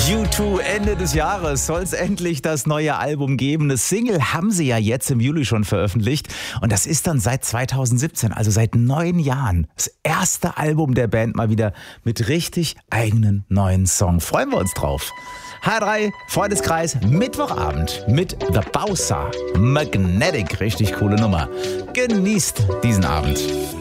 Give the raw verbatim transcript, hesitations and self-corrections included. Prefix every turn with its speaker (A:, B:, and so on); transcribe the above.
A: U zwei, Ende des Jahres soll es endlich das neue Album geben. Eine Single haben sie ja jetzt im Juli schon veröffentlicht. Und das ist dann seit zweitausendsiebzehn, also seit neun Jahren, das erste Album der Band mal wieder mit richtig eigenen neuen Song. Freuen wir uns drauf. H drei, Freundeskreis, Mittwochabend mit The Bowser. Magnetic, richtig coole Nummer. Genießt diesen Abend.